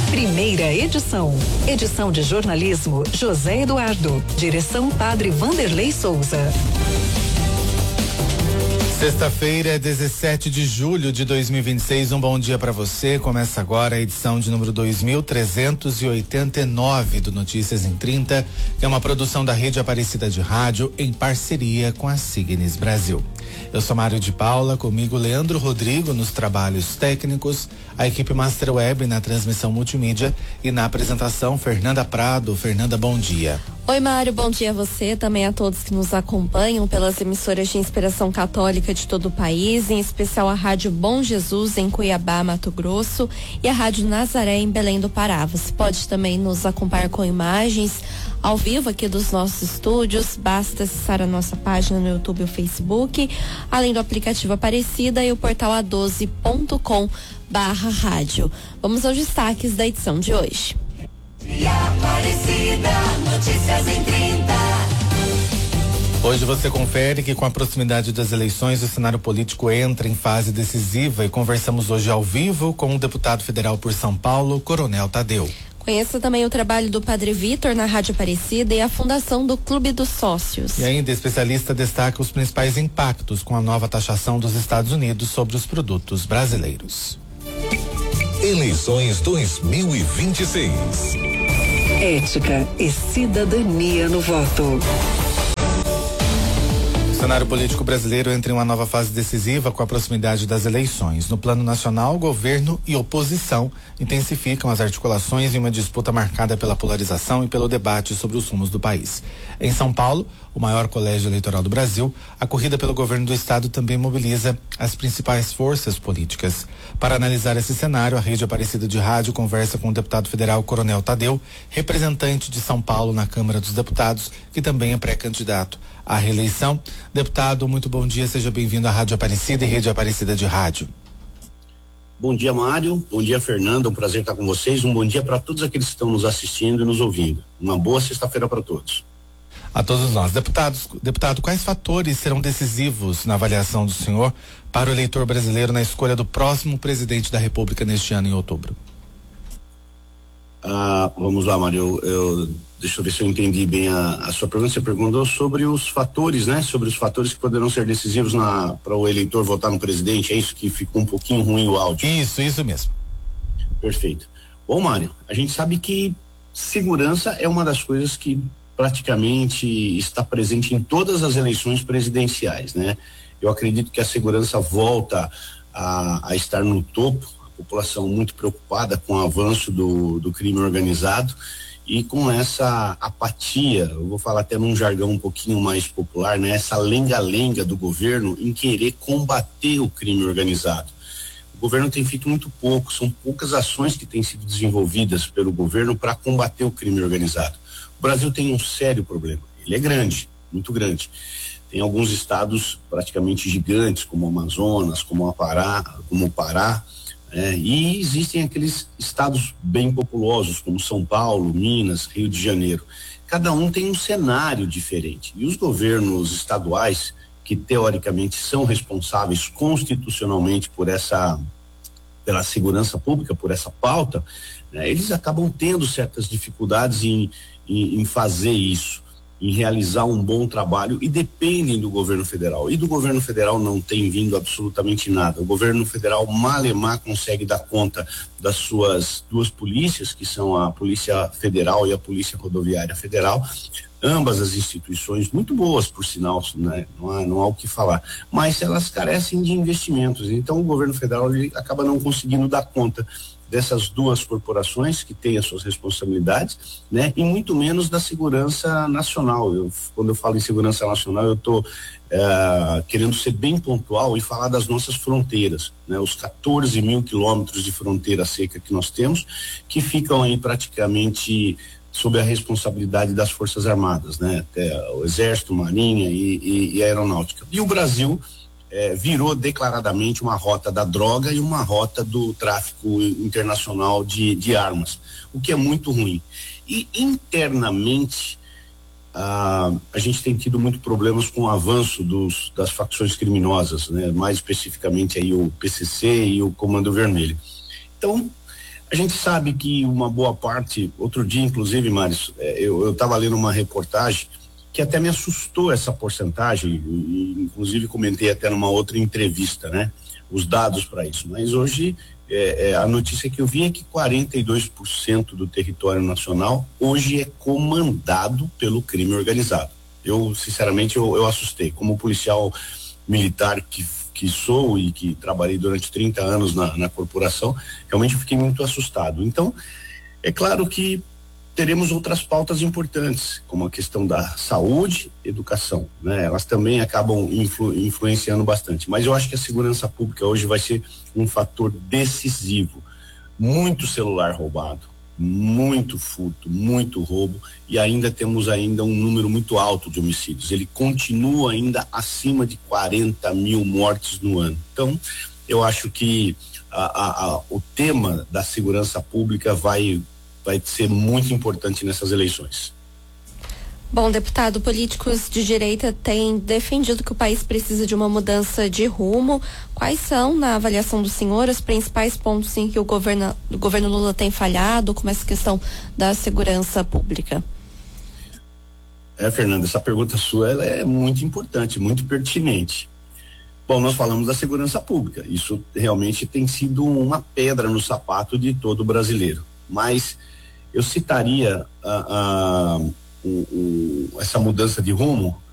Primeira edição. Edição de jornalismo José Eduardo. Direção Padre Vanderlei Souza. Sexta-feira, 17 de julho de 2026. Um bom dia para você. Começa agora a edição de número 2389 do Notícias em 30, que é uma produção da Rede Aparecida de Rádio em parceria com a Signes Brasil. Eu sou Mário de Paula, comigo Leandro Rodrigo nos trabalhos técnicos, a equipe Master Web na transmissão multimídia e na apresentação Fernanda Prado. Fernanda, bom dia. Oi, Mário, bom dia a você, também a todos que nos acompanham pelas emissoras de inspiração católica de todo o país, em especial a Rádio Bom Jesus em Cuiabá, Mato Grosso, e a Rádio Nazaré em Belém do Pará. Você pode também nos acompanhar com imagens ao vivo aqui dos nossos estúdios, basta acessar a nossa página no YouTube e o Facebook, além do aplicativo Aparecida e o portal a12.com/rádio. Vamos aos destaques da edição de hoje. Aparecida, Notícias em 30. Hoje você confere que com a proximidade das eleições o cenário político entra em fase decisiva e conversamos hoje ao vivo com o deputado federal por São Paulo, Coronel Tadeu. Conheça também o trabalho do Padre Vitor na Rádio Aparecida e a fundação do Clube dos Sócios. E ainda, especialista destaca os principais impactos com a nova taxação dos Estados Unidos sobre os produtos brasileiros. Eleições 2026. Ética e cidadania no voto. O cenário político brasileiro entra em uma nova fase decisiva com a proximidade das eleições. No plano nacional, governo e oposição intensificam as articulações em uma disputa marcada pela polarização e pelo debate sobre os rumos do país. Em São Paulo, o maior colégio eleitoral do Brasil, a corrida pelo governo do estado também mobiliza as principais forças políticas. Para analisar esse cenário, a Rede Aparecida de Rádio conversa com o deputado federal Coronel Tadeu, representante de São Paulo na Câmara dos Deputados, que também é pré-candidato à reeleição. Deputado, muito bom dia, seja bem-vindo à Rádio Aparecida e Rede Aparecida de Rádio. Bom dia, Mário. Bom dia, Fernanda. Um prazer estar com vocês. Um bom dia para todos aqueles que estão nos assistindo e nos ouvindo. Uma boa sexta-feira para todos. A todos nós. Deputado, quais fatores serão decisivos na avaliação do senhor para o eleitor brasileiro na escolha do próximo presidente da República neste ano, em outubro? Vamos lá, Mário. Deixa eu ver se eu entendi bem a sua pergunta. Você perguntou sobre os fatores, né? Sobre os fatores que poderão ser decisivos para o eleitor votar no presidente. É isso que ficou um pouquinho ruim o áudio? Isso mesmo. Perfeito. Bom, Mário, a gente sabe que segurança é uma das coisas que praticamente está presente em todas as eleições presidenciais, né? Eu acredito que a segurança volta a estar no topo, a população muito preocupada com o avanço do crime organizado e com essa apatia, eu vou falar até num jargão um pouquinho mais popular, né? Essa lenga-lenga do governo em querer combater o crime organizado. O governo tem feito muito pouco, são poucas ações que têm sido desenvolvidas pelo governo para combater o crime organizado. O Brasil tem um sério problema, ele é grande, muito grande. Tem alguns estados praticamente gigantes, como o Amazonas, como o Pará, e existem aqueles estados bem populosos, como São Paulo, Minas, Rio de Janeiro. Cada um tem um cenário diferente. E os governos estaduais, que teoricamente são responsáveis constitucionalmente pela segurança pública, por essa pauta, né, eles acabam tendo certas dificuldades em fazer isso, em realizar um bom trabalho e dependem do governo federal. E do governo federal não tem vindo absolutamente nada. O governo federal malemar consegue dar conta das suas duas polícias, que são a Polícia Federal e a Polícia Rodoviária Federal, ambas as instituições muito boas, por sinal, né? Não há o que falar, mas elas carecem de investimentos. Então o governo federal ele acaba não conseguindo dar conta dessas duas corporações que têm as suas responsabilidades, né? E muito menos da segurança nacional. Quando eu falo em segurança nacional, eu estou querendo ser bem pontual e falar das nossas fronteiras, né? Os 14 mil quilômetros de fronteira seca que nós temos, que ficam aí praticamente sob a responsabilidade das Forças Armadas, né? O Exército, Marinha e a Aeronáutica. E o Brasil virou declaradamente uma rota da droga e uma rota do tráfico internacional de armas, o que é muito ruim. E internamente a gente tem tido muito problemas com o avanço das facções criminosas, né? Mais especificamente aí o PCC e o Comando Vermelho. Então A gente sabe que uma boa parte, outro dia inclusive, Mário, eu estava lendo uma reportagem que até me assustou essa porcentagem, e inclusive comentei até numa outra entrevista, né? Os dados para isso, mas hoje a notícia que eu vi é que 42% do território nacional hoje é comandado pelo crime organizado. Eu, sinceramente, eu assustei, como policial militar que sou e que trabalhei durante 30 anos na corporação, realmente fiquei muito assustado. Então, é claro que teremos outras pautas importantes, como a questão da saúde, educação, né? Elas também acabam influenciando bastante, mas eu acho que a segurança pública hoje vai ser um fator decisivo. Muito celular roubado, muito furto, muito roubo, e ainda temos um número muito alto de homicídios. Ele continua ainda acima de 40 mil mortes no ano. Então, eu acho que o tema da segurança pública vai ser muito importante nessas eleições. Bom, deputado, políticos de direita têm defendido que o país precisa de uma mudança de rumo. Quais são, na avaliação do senhor, os principais pontos em que o governo Lula tem falhado, como essa questão da segurança pública? Fernanda, essa pergunta sua ela é muito importante, muito pertinente. Bom, nós falamos da segurança pública. Isso realmente tem sido uma pedra no sapato de todo brasileiro. Mas eu citaria essa mudança de rumo